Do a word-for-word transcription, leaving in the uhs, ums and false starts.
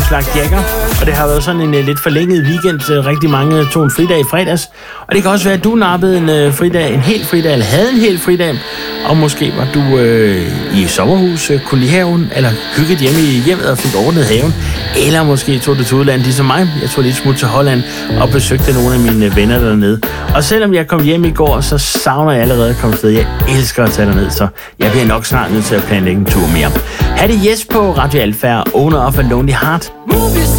slags jakker, og det har været sådan en uh, lidt forlænget weekend. Uh, rigtig mange tog en fridag i fredags, og det kan også være, at du nappede en uh, fridag, en hel fridag, eller havde en hel fridag, og måske var du uh, i sommerhus, uh, kolonihaven, eller hygget hjemme i hjemmet og fik ordnet haven, eller måske tog du til udlandet, ligesom mig. Jeg tog lidt smut til Holland og besøgte nogle af mine venner dernede. Og selvom jeg kom hjem i går, så savner jeg allerede at komme sted. Jeg elsker at tage derned, så jeg bliver nok snart nødt til at planlægge en tur mere. Ha' det Jes på Radio Alfa, Owner of a Lonely Heart.